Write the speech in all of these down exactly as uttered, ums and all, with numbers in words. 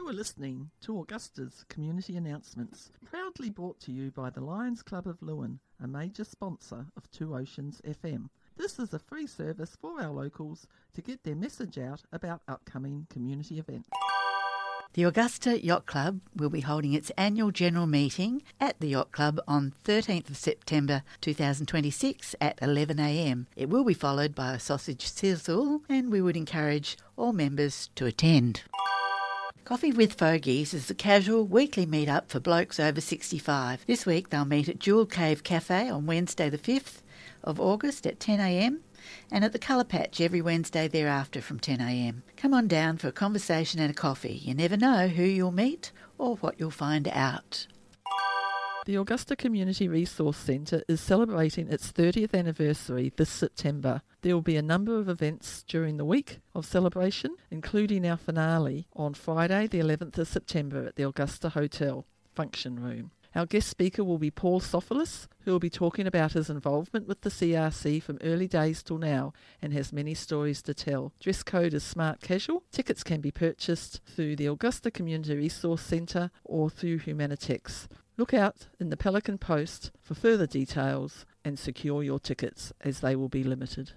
You are listening to Augusta's Community Announcements, proudly brought to you by the Lions Club of Lewin, a major sponsor of Two Oceans F M. This is a free service for our locals to get their message out about upcoming community events. The Augusta Yacht Club will be holding its annual general meeting at the Yacht Club on thirteenth of September two thousand twenty-six at eleven a m. It will be followed by a sausage sizzle, and we would encourage all members to attend. Coffee with Fogies is a casual weekly meet-up for blokes over sixty-five. This week they'll meet at Jewel Cave Cafe on Wednesday the fifth of August at ten a m and at the Colour Patch every Wednesday thereafter from ten a m. Come on down for a conversation and a coffee. You never know who you'll meet or what you'll find out. The Augusta Community Resource Centre is celebrating its thirtieth anniversary this September. There will be a number of events during the week of celebration, including our finale on Friday the eleventh of September at the Augusta Hotel Function Room. Our guest speaker will be Paul Sophoulis, who will be talking about his involvement with the C R C from early days till now and has many stories to tell. Dress code is smart casual. Tickets can be purchased through the Augusta Community Resource Centre or through Humanitex. Look out in the Pelican Post for further details and secure your tickets as they will be limited.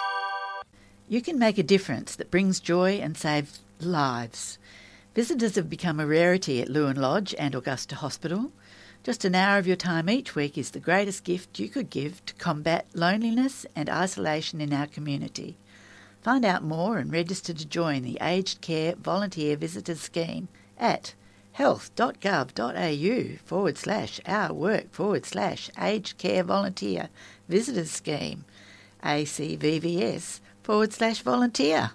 You can make a difference that brings joy and saves lives. Visitors have become a rarity at Lewin Lodge and Augusta Hospital. Just an hour of your time each week is the greatest gift you could give to combat loneliness and isolation in our community. Find out more and register to join the Aged Care Volunteer Visitors Scheme at health.gov.au forward slash our work forward slash aged care volunteer visitors scheme, A C V V S forward slash volunteer.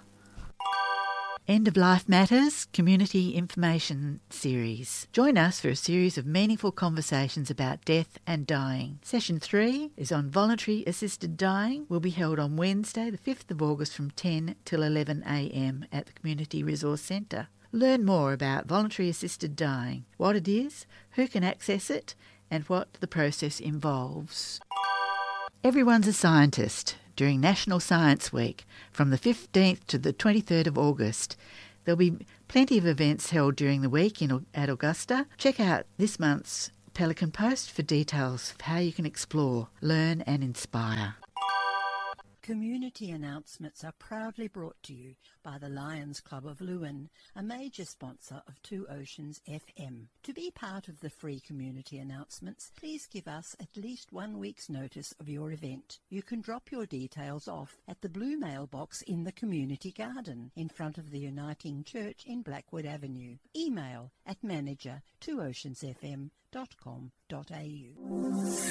End of Life Matters Community Information Series. Join us for a series of meaningful conversations about death and dying. Session three is on voluntary assisted dying. Will be held on Wednesday the fifth of August from ten till eleven a m at the Community Resource Centre. Learn more about voluntary assisted dying, what it is, who can access it, and what the process involves. Everyone's a scientist. During National Science Week from the fifteenth to the twenty-third of August. There'll be plenty of events held during the week in, at Augusta. Check out this month's Pelican Post for details of how you can explore, learn and inspire. Community announcements are proudly brought to you by the Lions Club of Lewin, a major sponsor of Two Oceans F M. To be part of the free community announcements, please give us at least one week's notice of your event. You can drop your details off at the blue mailbox in the community garden in front of the Uniting Church in Blackwood Avenue. Email at manager two oceans f m dot com dot a u.